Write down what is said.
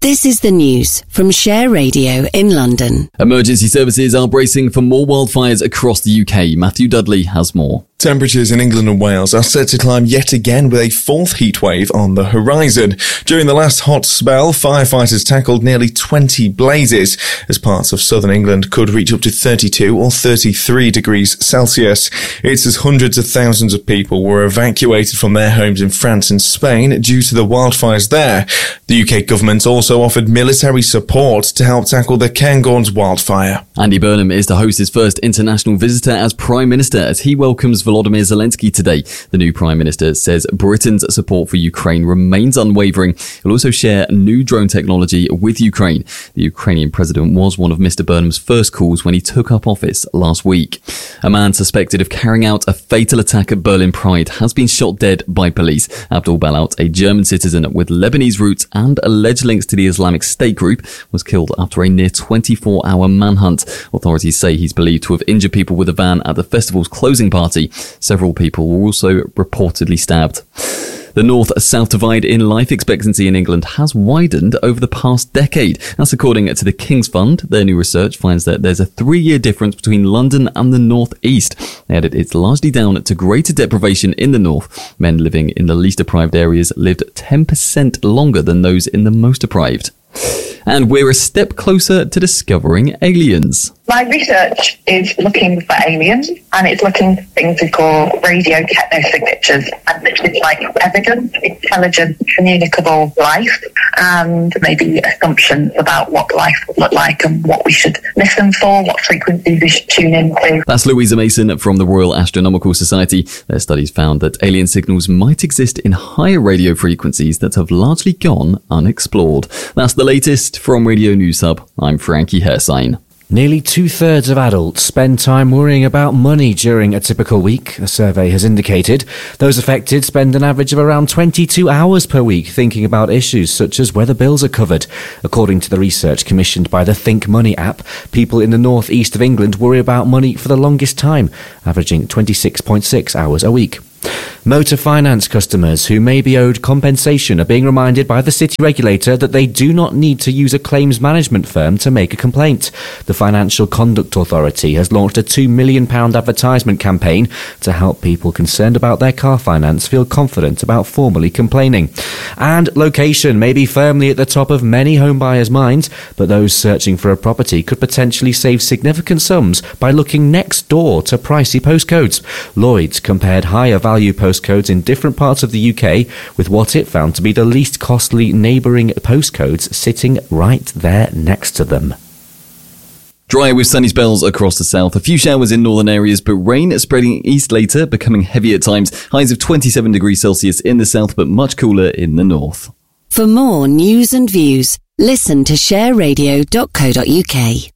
This is the news from Share Radio in London. Emergency services are bracing for more wildfires across the UK. Matthew Dudley has more. Temperatures in England and Wales are set to climb yet again with a fourth heatwave on the horizon. During the last hot spell, firefighters tackled nearly 20 blazes, as parts of southern England could reach up to 32 or 33 degrees Celsius. It's as hundreds of thousands of people were evacuated from their homes in France and Spain due to the wildfires there. The UK government also offered military support to help tackle the Cairngorms wildfire. Andy Burnham is to host his first international visitor as Prime Minister as he welcomes Volodymyr Zelensky today. The new Prime Minister says Britain's support for Ukraine remains unwavering. He'll also share new drone technology with Ukraine. The Ukrainian president was one of Mr. Burnham's first calls when he took up office last week. A man suspected of carrying out a fatal attack at Berlin Pride has been shot dead by police. Abdul Balat, a German citizen with Lebanese roots and alleged links to the Islamic State group, was killed after a near 24-hour manhunt. Authorities say he's believed to have injured people with a van at the festival's closing party. Several people were also reportedly stabbed. The north-south divide in life expectancy in England has widened over the past decade. That's according to the King's Fund. Their new research finds that there's a 3-year difference between London and the north-east. They added it's largely down to greater deprivation in the north. Men living in the least deprived areas lived 10% longer than those in the most deprived. And we're a step closer to discovering aliens. My research is looking for aliens, and it's looking for things we call radio technosignatures, and this is like evidence, intelligent, communicable life, and maybe assumptions about what life would look like and what we should listen for, what frequencies we should tune into. That's Louisa Mason from the Royal Astronomical Society. Their studies found that alien signals might exist in higher radio frequencies that have largely gone unexplored. That's the latest from Radio News Hub. I'm Frankie Hersign. Nearly 2/3 of adults spend time worrying about money during a typical week, a survey has indicated. Those affected spend an average of around 22 hours per week thinking about issues such as whether bills are covered. According to the research commissioned by the Think Money app, people in the north east of England worry about money for the longest time, averaging 26.6 hours a week. Motor finance customers who may be owed compensation are being reminded by the city regulator that they do not need to use a claims management firm to make a complaint. The Financial Conduct Authority has launched a £2 million advertisement campaign to help people concerned about their car finance feel confident about formally complaining. And location may be firmly at the top of many homebuyers' minds, but those searching for a property could potentially save significant sums by looking next door to pricey postcodes. Lloyds compared higher value postcodes in different parts of the UK with what it found to be the least costly neighbouring postcodes sitting right there next to them. Dry with sunny spells across the south. A few showers in northern areas, but rain spreading east later, becoming heavy at times. Highs of 27 degrees Celsius in the south, but much cooler in the north. For more news and views, listen to shareradio.co.uk.